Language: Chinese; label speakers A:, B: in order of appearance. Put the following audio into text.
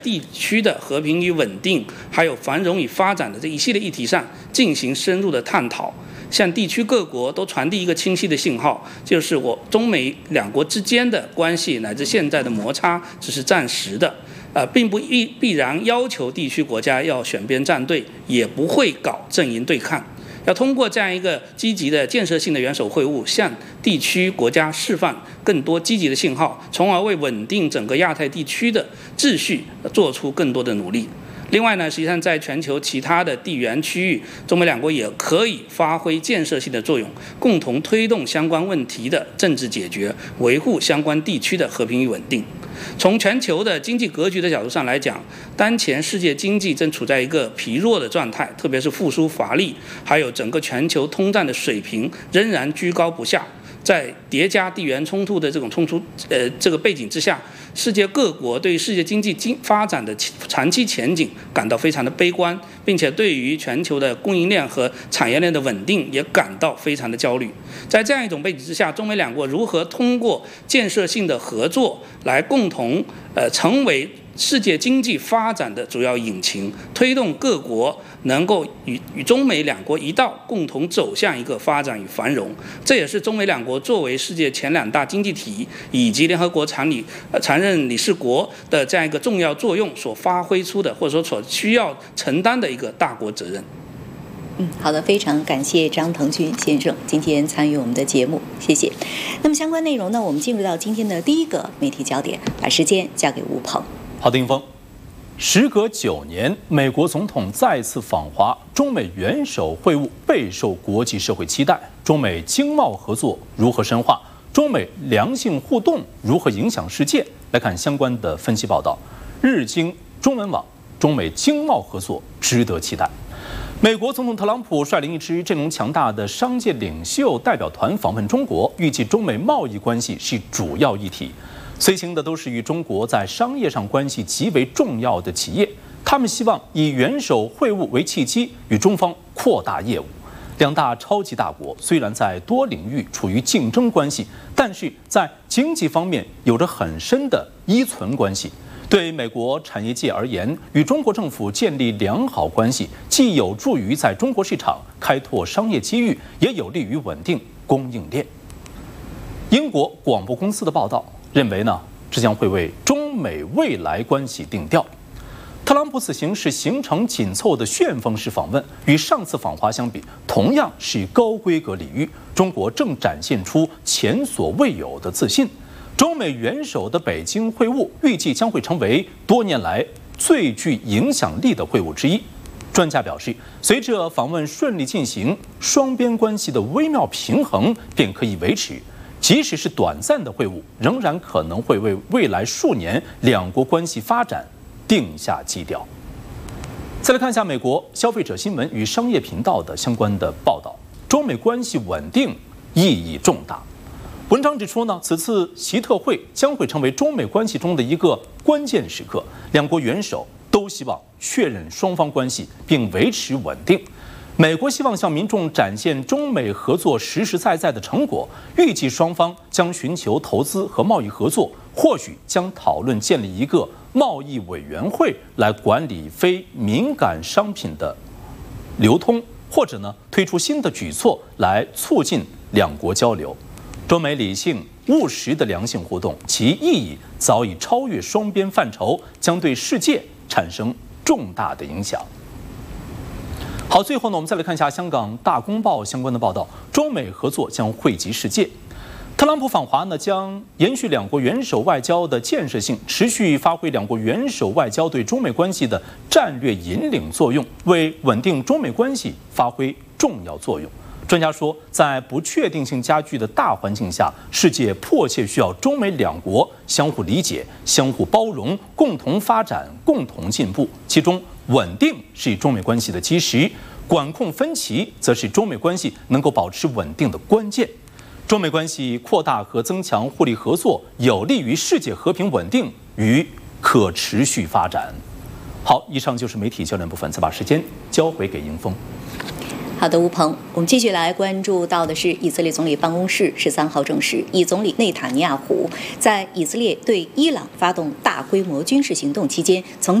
A: 地区的和平与稳定，还有繁荣与发展的这一系列议题上进行深入的探讨，向地区各国都传递一个清晰的信号，就是中美两国之间的关系乃至现在的摩擦只是暂时的，并不必然要求地区国家要选边站队，也不会搞阵营对抗。要通过这样一个积极的建设性的元首会晤，向地区国家释放更多积极的信号，从而为稳定整个亚太地区的秩序做出更多的努力。另外呢，实际上在全球其他的地缘区域，中美两国也可以发挥建设性的作用，共同推动相关问题的政治解决，维护相关地区的和平与稳定。从全球的经济格局的角度上来讲，当前世界经济正处在一个疲弱的状态，特别是复苏乏力，还有整个全球通胀的水平仍然居高不下。在叠加地缘冲突的这种这个背景之下，世界各国对世界经济发展的长期前景感到非常的悲观，并且对于全球的供应链和产业链的稳定也感到非常的焦虑。在这样一种背景之下，中美两国如何通过建设性的合作来共同成为世界经济发展的主要引擎，推动各国能够与中美两国一道，共同走向一个发展与繁荣。这也是中美两国作为世界前两大经济体以及联合国常任理事国的这样一个重要作用所发挥出的，或者说所需要承担的一个大国责任。
B: 好的，非常感谢张腾俊先生今天参与我们的节目，谢谢。那么相关内容呢，我们进入到今天的第一个媒体焦点，把时间交给吴鹏。
C: 好的，迎峰。时隔9年，美国总统再次访华，中美元首会晤备受国际社会期待。中美经贸合作如何深化？中美良性互动如何影响世界？来看相关的分析报道。日经中文网：中美经贸合作值得期待。美国总统特朗普率领一支阵容强大的商界领袖代表团访问中国，预计中美贸易关系是主要议题。随行的都是与中国在商业上关系极为重要的企业，他们希望以元首会晤为契机，与中方扩大业务。两大超级大国虽然在多领域处于竞争关系，但是在经济方面有着很深的依存关系。对美国产业界而言，与中国政府建立良好关系，既有助于在中国市场开拓商业机遇，也有利于稳定供应链。英国广播公司的报道认为呢，这将会为中美未来关系定调。特朗普此行是行程紧凑的旋风式访问，与上次访华相比，同样是高规格礼遇。中国正展现出前所未有的自信。中美元首的北京会晤预计将会成为多年来最具影响力的会晤之一。专家表示，随着访问顺利进行，双边关系的微妙平衡便可以维持。即使是短暂的会晤，仍然可能会为未来数年两国关系发展定下基调。再来看一下美国消费者新闻与商业频道的相关的报道，中美关系稳定意义重大。文章指出呢，此次习特会将会成为中美关系中的一个关键时刻，两国元首都希望确认双方关系并维持稳定。美国希望向民众展现中美合作实实在在的成果，预计双方将寻求投资和贸易合作，或许将讨论建立一个贸易委员会来管理非敏感商品的流通，或者呢推出新的举措来促进两国交流。中美理性务实的良性互动，其意义早已超越双边范畴，将对世界产生重大的影响。好，最后呢，我们再来看一下香港大公报相关的报道，中美合作将惠及世界。特朗普访华呢，将延续两国元首外交的建设性，持续发挥两国元首外交对中美关系的战略引领作用，为稳定中美关系发挥重要作用。专家说，在不确定性加剧的大环境下，世界迫切需要中美两国相互理解、相互包容、共同发展、共同进步。其中，稳定是中美关系的基石，管控分歧则是中美关系能够保持稳定的关键。中美关系扩大和增强互利合作，有利于世界和平稳定与可持续发展。好，以上就是媒体焦点部分，再把时间交回给迎峰。
B: 好的，吴鹏，我们继续来关注到的是以色列总理办公室13号证实，以总理内塔尼亚胡在以色列对伊朗发动大规模军事行动期间，曾